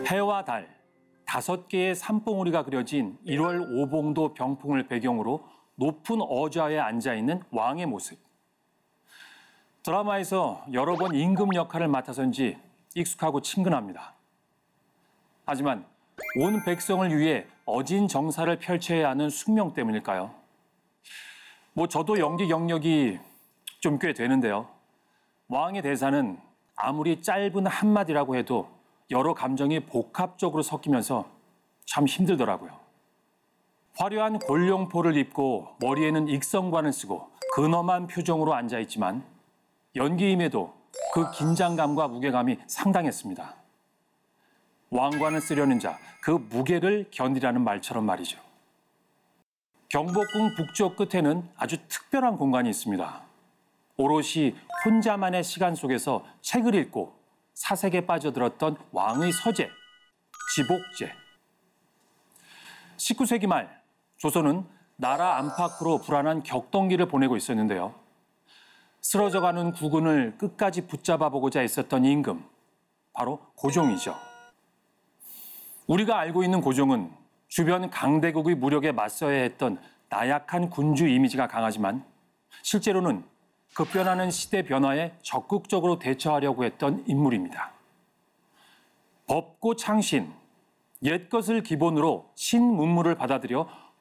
해와 달, 5개의 산봉우리가 그려진 1월 오봉도 병풍을 배경으로 높은 어좌에 앉아있는 왕의 모습. 드라마에서 여러 번 임금 역할을 맡아서인지 익숙하고 친근합니다. 하지만 온 백성을 위해 어진 정사를 펼쳐야 하는 숙명 때문일까요? 저도 연기 경력이 좀 꽤 되는데요. 왕의 대사는 아무리 짧은 한마디라고 해도 여러 감정이 복합적으로 섞이면서 참 힘들더라고요. 화려한 골룡포를 입고 머리에는 익성관을 쓰고 근엄한 표정으로 앉아있지만 연기임에도 그 긴장감과 무게감이 상당했습니다. 왕관을 쓰려는 자, 그 무게를 견디라는 말처럼 말이죠. 경복궁 북쪽 끝에는 아주 특별한 공간이 있습니다. 오롯이 혼자만의 시간 속에서 책을 읽고 사색에 빠져들었던 왕의 서재, 지복제. 19세기 말 조선은 나라 안팎으로 불안한 격동기를 보내고 있었는데요. 쓰러져가는 국군을 끝까지 붙잡아 보고자 했었던 임금, 바로 고종이죠. 우리가 알고 있는 고종은 주변 강대국의 무력에 맞서야 했던 나약한 군주 이미지가 강하지만 실제로는 급변하는 시대 변화에 적극적으로 대처하려고 했던 인물입니다. 법고 창신, 옛것을 기본으로 신문물을 받아들여